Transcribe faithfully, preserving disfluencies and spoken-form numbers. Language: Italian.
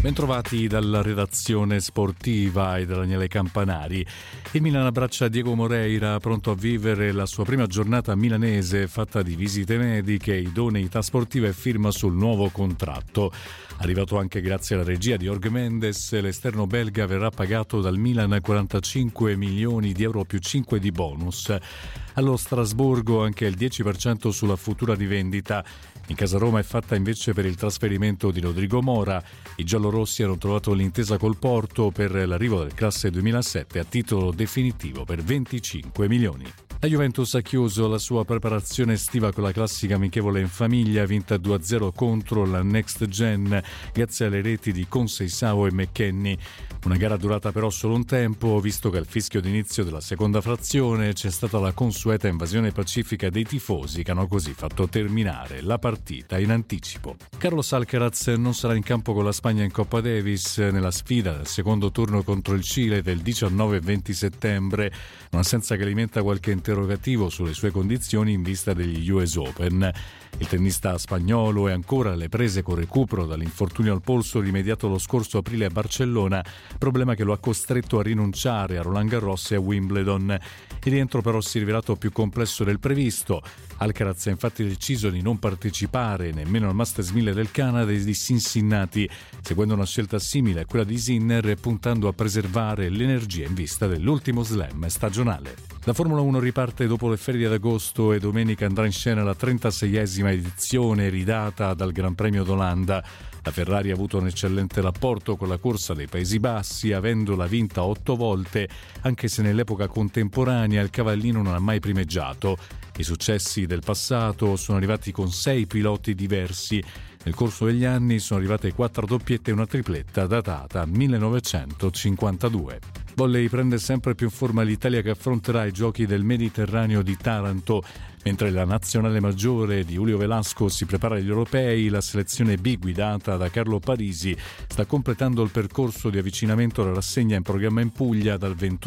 Bentrovati dalla redazione sportiva e da Daniele Campanari. Il Milan abbraccia Diego Moreira, pronto a vivere la sua prima giornata milanese fatta di visite mediche, idoneità sportiva e firma sul nuovo contratto. Arrivato anche grazie alla regia di Jorge Mendes, l'esterno belga verrà pagato dal Milan quarantacinque milioni di euro più cinque di bonus. Allo Strasburgo anche il dieci per cento sulla futura rivendita. In casa Roma è fatta invece per il trasferimento di Rodrigo Mora. I giallorossi hanno trovato l'intesa col Porto per l'arrivo del classe duemilasette a titolo definitivo per venticinque milioni. La Juventus ha chiuso la sua preparazione estiva con la classica amichevole in famiglia, vinta due a zero contro la Next Gen grazie alle reti di Conceição e McKennie. Una gara durata però solo un tempo, visto che al fischio d'inizio della seconda frazione c'è stata la consueta invasione pacifica dei tifosi che hanno così fatto terminare la partita in anticipo. Carlos Alcaraz non sarà in campo con la Spagna in Coppa Davis nella sfida del secondo turno contro il Cile del diciannove e venti settembre, un'assenza che alimenta qualche interrogativo sulle sue condizioni in vista degli U S Open. Il tennista spagnolo è ancora alle prese con recupero dall'infortunio al polso rimediato lo scorso aprile a Barcellona, problema che lo ha costretto a rinunciare a Roland Garros e a Wimbledon. Il rientro però si è rivelato più complesso del previsto. Alcaraz ha infatti deciso di non partecipare nemmeno al Masters mille del Canada e di Cincinnati, seguendo una scelta simile a quella di Sinner e puntando a preservare l'energia in vista dell'ultimo slam stagionale. La Formula uno riparte dopo le ferie d'agosto e domenica andrà in scena la trentaseiesima edizione ridata dal Gran Premio d'Olanda. La Ferrari ha avuto un eccellente rapporto con la corsa dei Paesi Bassi, avendola vinta otto volte, anche se nell'epoca contemporanea il cavallino non ha mai primeggiato. I successi del passato sono arrivati con sei piloti diversi. Nel corso degli anni sono arrivate quattro doppiette e una tripletta datata millenovecentocinquantadue. Volley prende sempre più forma l'Italia che affronterà i Giochi del Mediterraneo di Taranto. Mentre la nazionale maggiore di Julio Velasco si prepara agli europei, la selezione B guidata da Carlo Parisi sta completando il percorso di avvicinamento alla rassegna in programma in Puglia dal ventuno